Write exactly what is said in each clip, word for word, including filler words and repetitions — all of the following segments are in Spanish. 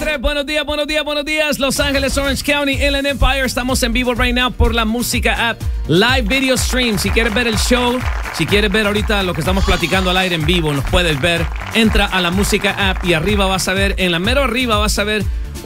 tres, buenos días, buenos días, buenos días. Los Ángeles, Orange County, Inland Empire. Estamos en vivo right now por la música app. Live video stream. Si quieres ver el show, si quieres ver ahorita lo que estamos platicando al aire en vivo, nos puedes ver. Entra a la música app y arriba vas a ver, en la mero arriba vas a ver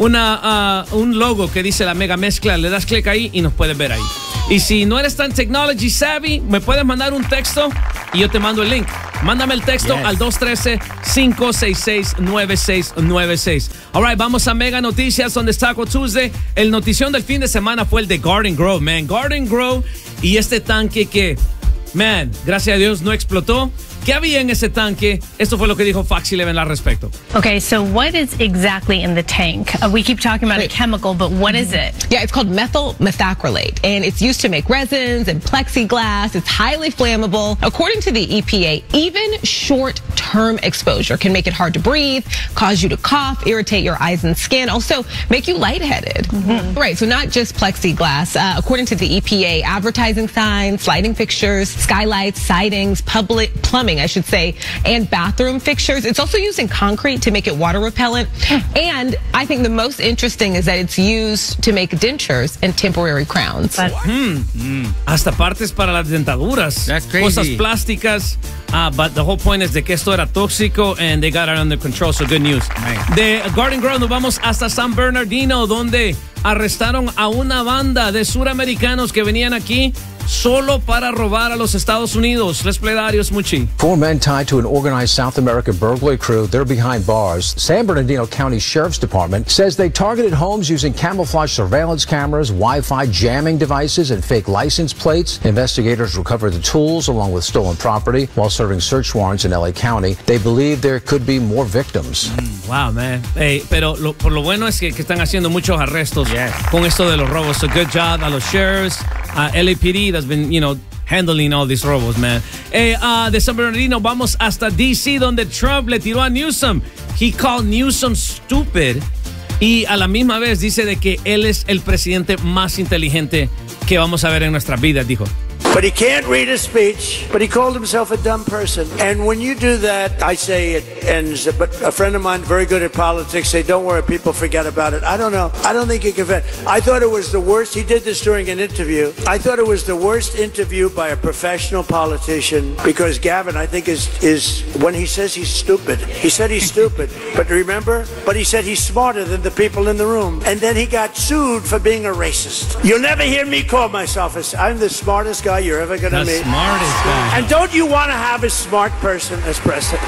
una, uh, un logo que dice la mega mezcla. Le das clic ahí y nos puedes ver ahí. Y si no eres tan technology savvy, me puedes mandar un texto y yo te mando el link. Mándame el texto yes. al dos uno tres, cinco seis seis, nueve seis nueve seis. All right, vamos a Mega Noticias, donde está Taco Tuesday. El notición del fin de semana fue el de Garden Grove, man. Garden Grove y este tanque que, man, gracias a Dios no explotó. ¿Qué había en ese tanque? Esto fue lo que dijo Fox eleven al respecto. Okay, so what is exactly in the tank? Uh, we keep talking about Wait. a chemical, but what is it? Yeah, it's called methyl methacrylate, and it's used to make resins and plexiglass. It's highly flammable. According to the E P A, even short-term exposure can make it hard to breathe, cause you to cough, irritate your eyes and skin, also make you lightheaded. Mm-hmm. Right, so not just plexiglass. Uh, according to the E P A, advertising signs, lighting fixtures, skylights, sidings, public plumbing, I should say, and bathroom fixtures. It's also used in concrete to make it water repellent. And I think the most interesting is that it's used to make dentures and temporary crowns. But, hmm. mm. Hasta partes para las dentaduras. That's crazy. Cosas plásticas. Uh, but the whole point is de que esto era tóxico and they got it under control, so good news. Nice. De Garden Grove nos vamos hasta San Bernardino, donde arrestaron a una banda de suramericanos que venían aquí solo para robar a los Estados Unidos. Let's play the audio, Smoochie. Four men tied to an organized South American burglary crew. They're behind bars. San Bernardino County Sheriff's Department says they targeted homes using camouflage surveillance cameras, Wi-Fi jamming devices, and fake license plates. Investigators recovered the tools along with stolen property while serving search warrants in L A County. They believe there could be more victims. Mm, wow, man. Hey, pero lo, por lo bueno es que, que están haciendo muchos arrestos yes. con esto de los robos. So good job a los sheriffs, a L A P D that's been, you know, handling all these robos, man. Hey, uh, de San Bernardino vamos hasta D C, donde Trump le tiró a Newsom. He called Newsom stupid. Y a la misma vez dice de que él es el presidente más inteligente que vamos a ver en nuestras vidas, dijo. But he can't read a speech, but he called himself a dumb person. And when you do that, I say it ends. But a friend of mine, very good at politics, say, don't worry, people forget about it. I don't know. I don't think he can forget. I thought it was the worst. He did this during an interview. I thought it was the worst interview by a professional politician because Gavin, I think, is, is when he says he's stupid. He said he's stupid. But remember? But he said he's smarter than the people in the room. And then he got sued for being a racist. You'll never hear me call myself a, I'm the smartest guy you're ever going to meet. The smartest guy. And don't you want to have a smart person as president?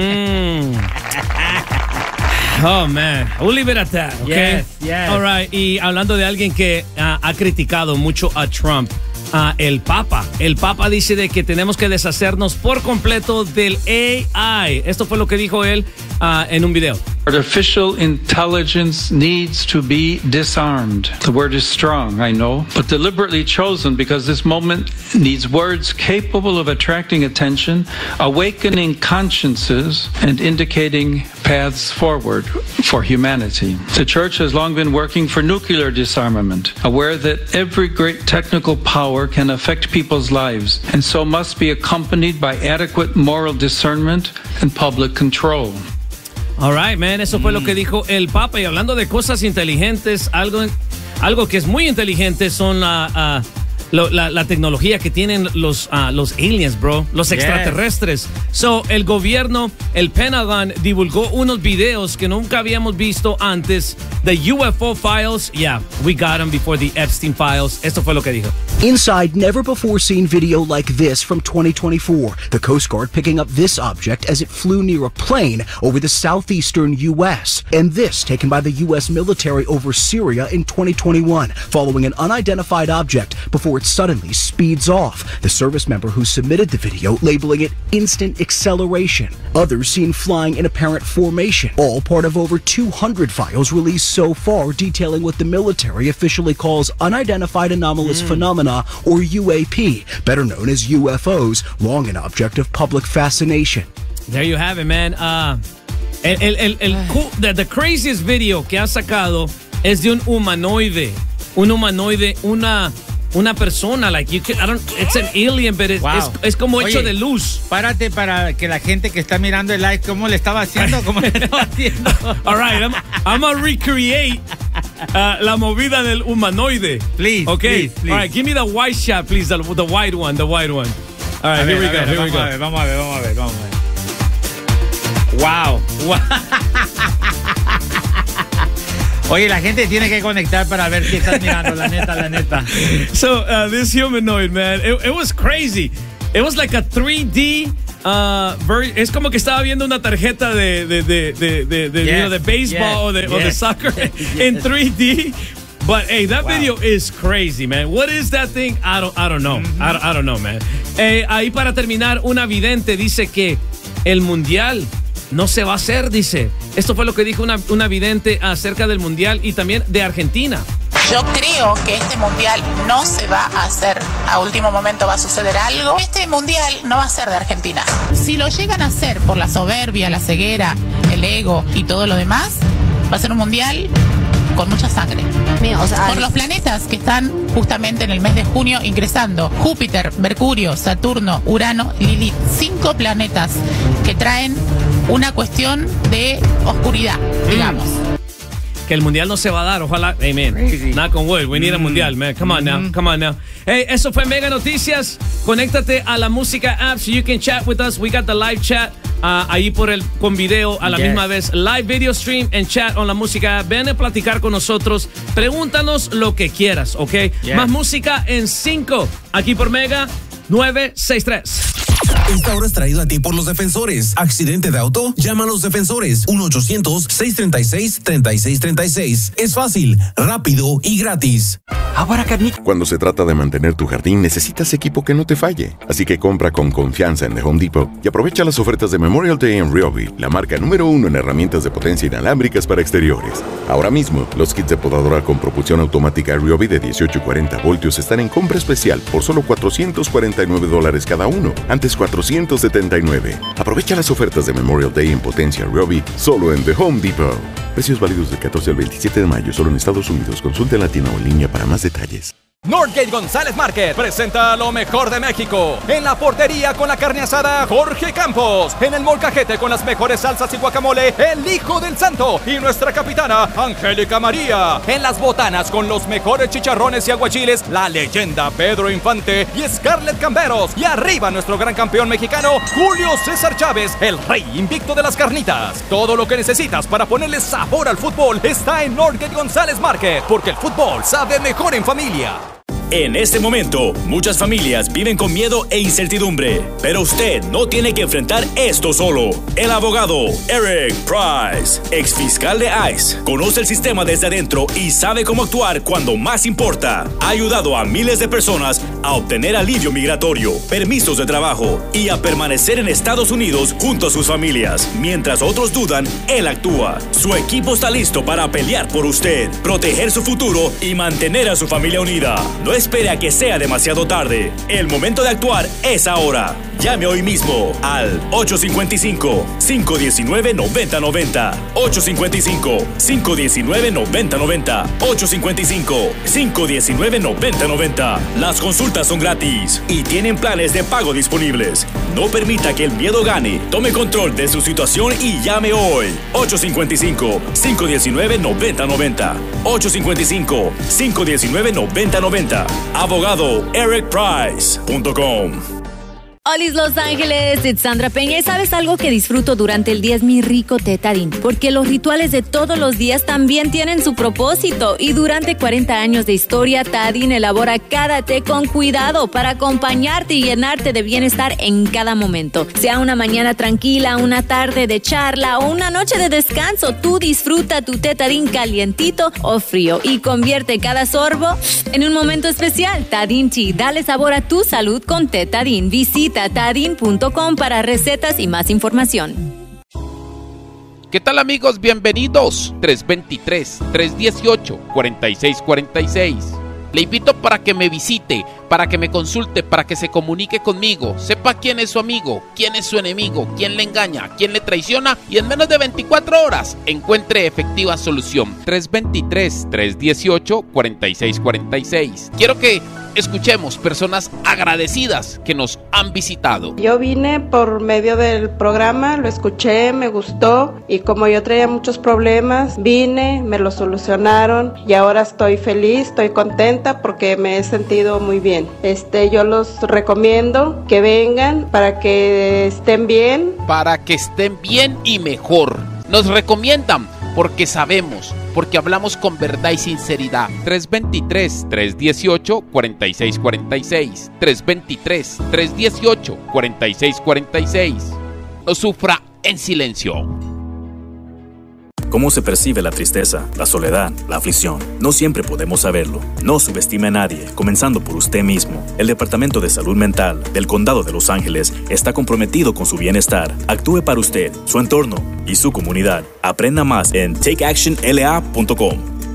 Mm. Oh, man. We'll leave it at that, okay? Yes, yes. All right. Y hablando de alguien que uh, ha criticado mucho a Trump, uh, el Papa. El Papa dice de que tenemos que deshacernos por completo del A I. Esto fue lo que dijo él uh, en un video. Artificial intelligence needs to be disarmed. The word is strong, I know, but deliberately chosen because this moment needs words capable of attracting attention, awakening consciences, and indicating paths forward for humanity. The Church has long been working for nuclear disarmament, aware that every great technical power can affect people's lives, and so must be accompanied by adequate moral discernment and public control. All right, man, eso fue mm. lo que dijo el Papa. Y hablando de cosas inteligentes, algo, algo que es muy inteligente son la, uh, lo, la, la tecnología que tienen los, uh, los aliens, bro, los yes. extraterrestres. So, el gobierno, el Pentagon, divulgó unos videos que nunca habíamos visto antes. The U F O files, yeah, we got them before the Epstein files. Esto fue lo que dijo. Inside never-before-seen video like this from twenty twenty-four. The Coast Guard picking up this object as it flew near a plane over the southeastern U S. And this taken by the U S military over Syria in twenty twenty-one, following an unidentified object before it suddenly speeds off. The service member who submitted the video labeling it instant acceleration. Others seen flying in apparent formation. All part of over two hundred files released so far detailing what the military officially calls unidentified anomalous mm. phenomena, or U A P, better known as U F Os, long an object of public fascination. There you have it, man. Uh, el, el, el, el, the, the craziest video que ha sacado es de un humanoide. Un humanoide, una, una persona. Like, you can, I don't, it's an alien, but it's, wow. es, es como Oye, hecho de luz. Párate para que la gente que está mirando el live, ¿cómo le estaba haciendo? ¿Cómo le estaba haciendo? All right, I'm, I'm gonna recreate uh, la movida del humanoide. Please, okay. please, please. All right, give me the white shot, please, the, the white one, the white one. All right, ver, here we go, ver, here vamos we go. A ver, vamos a ver, vamos a ver, vamos a ver. Wow. wow. Oye, la gente tiene que conectar para ver qué están mirando, la neta, la neta. So, uh, this humanoid, man, it, it was crazy. It was like a three D, uh, ver- es como que estaba viendo una tarjeta de, de, de, de, de, de, yes, you know, de baseball yes, or, de, yes. or de soccer yes. in three D. But hey, that wow. video is crazy, man. What is that thing? I don't, I don't know. Mm-hmm. I, don't, I don't know, man. Eh, ahí para terminar, una vidente dice que el mundial no se va a hacer, dice. Esto fue lo que dijo una, una vidente acerca del mundial y también de Argentina. Yo creo que este mundial no se va a hacer. A último momento va a suceder algo. Este mundial no va a ser de Argentina. Si lo llegan a hacer por la soberbia, la ceguera, el ego y todo lo demás, va a ser un mundial con mucha sangre. O sea, por los planetas que están justamente en el mes de junio ingresando: Júpiter, Mercurio, Saturno, Urano, Lilith. Cinco planetas que traen una cuestión de oscuridad, digamos. Que el mundial no se va a dar, ojalá. Amen. Crazy. Knock on wood. We need a mundial, man. Come on now. Come on now. Hey, eso fue Mega Noticias. Conéctate a la música app so you can chat with us. We got the live chat uh, ahí por el con video a la yes. misma vez. Live video stream and chat on la música app. Ven a platicar con nosotros. Pregúntanos lo que quieras, ¿ok? Yes. Más música en cinco. Aquí por Mega nueve seis tres. Esta hora es traído a ti por los defensores. ¿Accidente de auto? Llama a los defensores. uno ochocientos, seiscientos treinta y seis, treinta y seis treinta y seis. Es fácil, rápido y gratis. Cuando se trata de mantener tu jardín, necesitas equipo que no te falle. Así que compra con confianza en The Home Depot y aprovecha las ofertas de Memorial Day en Ryobi, la marca número uno en herramientas de potencia inalámbricas para exteriores. Ahora mismo, los kits de podadora con propulsión automática Ryobi de dieciocho y cuarenta voltios están en compra especial por solo cuatrocientos cuarenta y nueve dólares cada uno. Antes cuatrocientos setenta y nueve. Aprovecha las ofertas de Memorial Day en potencia Ryobi solo en The Home Depot. Precios válidos del catorce al veintisiete de mayo solo en Estados Unidos. Consulte en la tienda o en línea para más detalles. Northgate González Market presenta lo mejor de México. En la portería con la carne asada, Jorge Campos. En el molcajete con las mejores salsas y guacamole, el Hijo del Santo. Y nuestra capitana, Angélica María. En las botanas con los mejores chicharrones y aguachiles, la leyenda Pedro Infante y Scarlett Camberos. Y arriba nuestro gran campeón mexicano, Julio César Chávez, el rey invicto de las carnitas. Todo lo que necesitas para ponerle sabor al fútbol está en Northgate González Market, porque el fútbol sabe mejor en familia. En este momento, muchas familias viven con miedo e incertidumbre, pero usted no tiene que enfrentar esto solo. El abogado Eric Price, ex fiscal de ICE, conoce el sistema desde adentro y sabe cómo actuar cuando más importa. Ha ayudado a miles de personas a obtener alivio migratorio, permisos de trabajo y a permanecer en Estados Unidos junto a sus familias. Mientras otros dudan, él actúa. Su equipo está listo para pelear por usted, proteger su futuro y mantener a su familia unida. No espere a que sea demasiado tarde. El momento de actuar es ahora. Llame hoy mismo al ocho cinco cinco, cinco uno nueve, nueve cero nueve cero, ocho cinco cinco, cinco uno nueve, nueve cero nueve cero, ocho cinco cinco, cinco uno nueve, nueve cero nueve cero. Las consultas son gratis y tienen planes de pago disponibles. No permita que el miedo gane. Tome control de su situación y llame hoy. ocho cinco cinco, cinco uno nueve, nueve cero nueve cero, ocho cinco cinco, cinco uno nueve, nueve cero nueve cero. abogado eric price punto com. Olis Los Ángeles, it's Sandra Peña. ¿Y sabes algo que disfruto durante el día? Es mi rico té Tarín, porque los rituales de todos los días también tienen su propósito. Y durante cuarenta años de historia, Tarín elabora cada té con cuidado para acompañarte y llenarte de bienestar en cada momento. Sea una mañana tranquila, una tarde de charla o una noche de descanso, tú disfruta tu té Tarín calientito o frío y convierte cada sorbo en un momento especial. Tarín Tea, dale sabor a tu salud con té Tarín. Visita tarín punto com para recetas y más información. ¿Qué tal, amigos? Bienvenidos. tres dos tres, tres uno ocho, cuatro seis cuatro seis. Le invito para que me visite, para que me consulte, para que se comunique conmigo, sepa quién es su amigo, quién es su enemigo, quién le engaña, quién le traiciona y en menos de veinticuatro horas encuentre efectiva solución. tres dos tres, tres uno ocho, cuatro seis cuatro seis. Quiero que Escuchemos personas agradecidas que nos han visitado. Yo vine por medio del programa, lo escuché, me gustó y como yo traía muchos problemas, vine, me lo solucionaron y ahora estoy feliz, estoy contenta porque me he sentido muy bien. Este, yo los recomiendo que vengan para que estén bien. Para que estén bien y mejor. Nos recomiendan porque sabemos, porque hablamos con verdad y sinceridad. tres dos tres, tres uno ocho, cuatro seis cuatro seis. tres dos tres, tres uno ocho, cuatro seis cuatro seis. No sufra en silencio. ¿Cómo se percibe la tristeza, la soledad, la aflicción? No siempre podemos saberlo. No subestime a nadie, comenzando por usted mismo. El Departamento de Salud Mental del Condado de Los Ángeles está comprometido con su bienestar. Actúe para usted, su entorno y su comunidad. Aprenda más en take action l a punto com.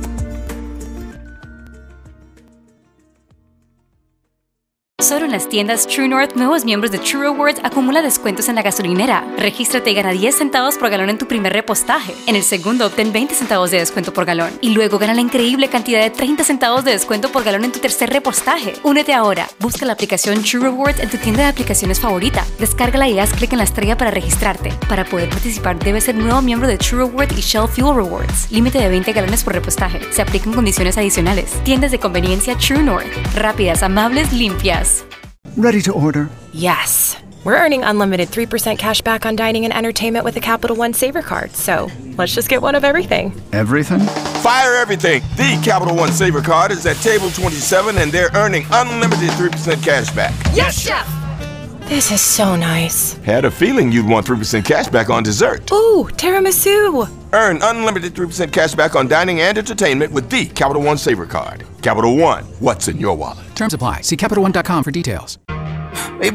Solo en las tiendas True North, nuevos miembros de True Rewards acumula descuentos en la gasolinera. Regístrate y gana diez centavos por galón en tu primer repostaje. En el segundo, obtén veinte centavos de descuento por galón. Y luego gana la increíble cantidad de treinta centavos de descuento por galón en tu tercer repostaje. Únete ahora. Busca la aplicación True Rewards en tu tienda de aplicaciones favorita. Descárgala y haz clic en la estrella para registrarte. Para poder participar, debes ser nuevo miembro de True Rewards y Shell Fuel Rewards. Límite de veinte galones por repostaje. Se aplican condiciones adicionales. Tiendas de conveniencia True North. Rápidas, amables, limpias. Ready to order? Yes. We're earning unlimited three percent cash back on dining and entertainment with a Capital One Saver card, so let's just get one of everything. Everything? Fire everything! The Capital One Saver card is at table twenty-seven and they're earning unlimited three percent cash back. Yes, Chef! This is so nice. Had a feeling you'd want three percent cash back on dessert. Ooh, tiramisu! Earn unlimited three percent cash back on dining and entertainment with the Capital One Saver card. Capital One, what's in your wallet? Terms apply. See Capital One dot com for details. Hey,